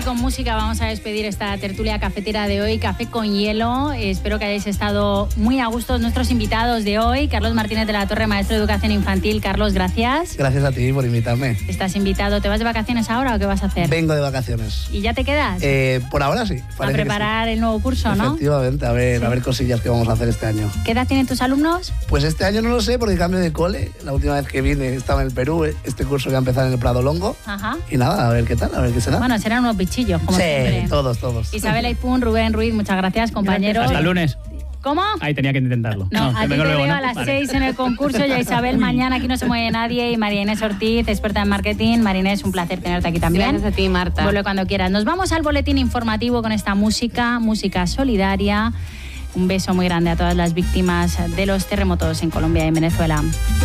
con música vamos a despedir esta tertulia cafetera de hoy, Café con Hielo. Espero que hayáis estado muy a gusto nuestros invitados de hoy. Carlos Martínez de la Torre, maestro de educación infantil. Carlos, gracias. Gracias a ti por invitarme. Estás invitado. ¿Te vas de vacaciones ahora o qué vas a hacer? Vengo de vacaciones. ¿Y ya te quedas? Por ahora sí. A preparar el nuevo curso, ¿no? Efectivamente, a ver cosillas que vamos a hacer este año. ¿Qué edad tienen tus alumnos? Pues este año no lo sé porque cambio de cole. La última vez que vine estaba en el Perú, este curso que va a empezar en el Prado Longo. Ajá. Y nada, a ver qué tal, a ver qué será. Bueno, serán unos bichillos, como siempre. Sí, todos. Isabel Aipún, Rubén Ruiz, muchas gracias, compañeros. Hasta el lunes. ¿Cómo? Ahí tenía que intentarlo. No, a ti te veo a las Vale. 6 en el concurso y a Isabel mañana. Aquí no se mueve nadie. Y María Inés Ortiz, experta en marketing. María Inés, un placer tenerte aquí también. Gracias a ti, Marta. Vuelve cuando quieras. Nos vamos al boletín informativo con esta música solidaria. Un beso muy grande a todas las víctimas de los terremotos en Colombia y en Venezuela.